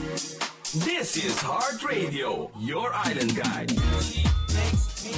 This is Heart Radio, your island guide. She makes me